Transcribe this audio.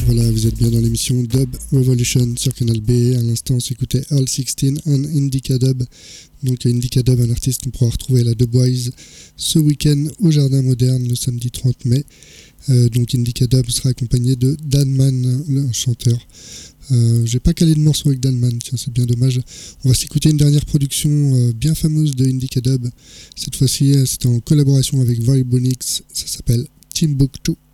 Voilà, vous êtes bien dans l'émission Dub Revolution sur Canal B. À l'instant, on s'écoutait All 16 and Indica Dub. Donc Indica Dub, un artiste qu'on pourra retrouver à la Dubwise ce week-end au Jardin Moderne le samedi 30 mai. Donc Indica Dub sera accompagné de Dan Mann, le chanteur. J'ai pas calé de morceau avec Dan Mann, tiens, c'est bien dommage. On va s'écouter une dernière production bien fameuse de Indica Dub. Cette fois-ci, c'était en collaboration avec Vibonix. Ça s'appelle Timbuktu.